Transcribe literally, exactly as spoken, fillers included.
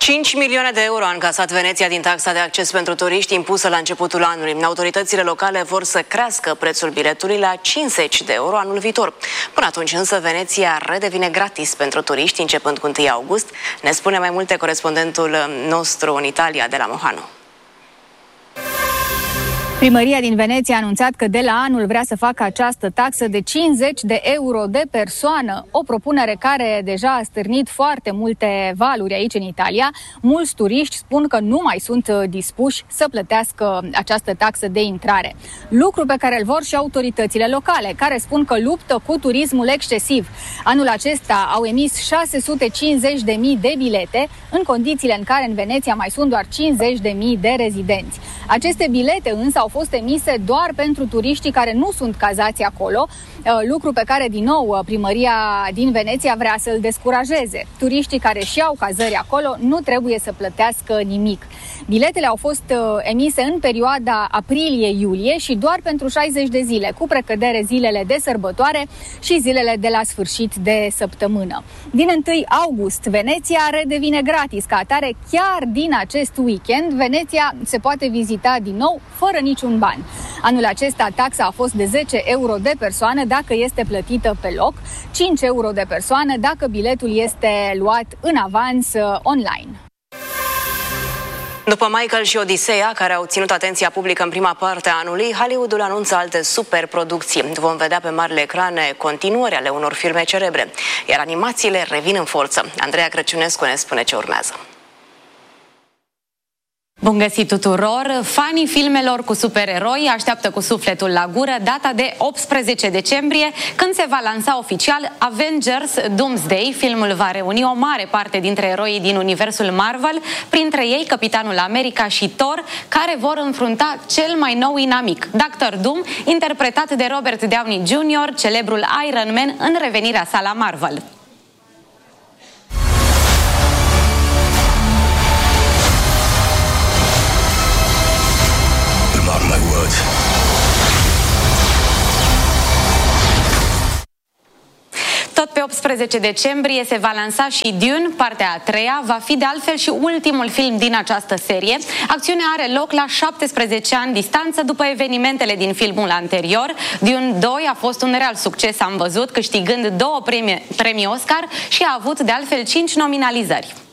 cinci milioane de euro a încasat Veneția din taxa de acces pentru turiști impusă la începutul anului. Autoritățile locale vor să crească prețul biletului la cincizeci de euro anul viitor. Până atunci însă Veneția redevine gratis pentru turiști începând cu întâi august. Ne spune mai multe corespondentul nostru în Italia, de la Mohanu. Primăria din Veneția a anunțat că de la anul vrea să facă această taxă de cincizeci de euro de persoană, o propunere care deja a stârnit foarte multe valuri aici în Italia. Mulți turiști spun că nu mai sunt dispuși să plătească această taxă de intrare. Lucru pe care îl vor și autoritățile locale, care spun că luptă cu turismul excesiv. Anul acesta au emis șase sute cincizeci de mii de bilete, în condițiile în care în Veneția mai sunt doar cincizeci de mii de rezidenți. Aceste bilete însă au fost emise doar pentru turiștii care nu sunt cazați acolo, lucru pe care, din nou, primăria din Veneția vrea să-l descurajeze. Turiștii care și au cazări acolo nu trebuie să plătească nimic. Biletele au fost emise în perioada aprilie-iulie și doar pentru șaizeci de zile, cu precădere zilele de sărbătoare și zilele de la sfârșit de săptămână. Din întâi august, Veneția redevine gratis. Ca atare, chiar din acest weekend, Veneția se poate vizita din nou fără niciun ban. Anul acesta taxa a fost de zece euro de persoană dacă este plătită pe loc, cinci euro de persoană dacă biletul este luat în avans online. După Michael și Odiseea, care au ținut atenția publică în prima parte a anului, Hollywoodul anunță alte superproducții. Vom vedea pe marile ecrane continuări ale unor filme celebre, iar animațiile revin în forță. Andreea Crăciunescu ne spune ce urmează. Bun găsit tuturor! Fanii filmelor cu supereroi așteaptă cu sufletul la gură data de optsprezece decembrie, când se va lansa oficial Avengers Doomsday. Filmul va reuni o mare parte dintre eroii din universul Marvel, printre ei Capitanul America și Thor, care vor înfrunta cel mai nou inamic, doctor Doom, interpretat de Robert Downey junior, celebrul Iron Man, în revenirea sa la Marvel. Tot pe optsprezece decembrie se va lansa și Dune, partea a treia. Va fi de altfel și ultimul film din această serie. Acțiunea are loc la șaptesprezece ani distanță după evenimentele din filmul anterior. Dune doi a fost un real succes, am văzut, câștigând două premii, premii Oscar și a avut de altfel cinci nominalizări.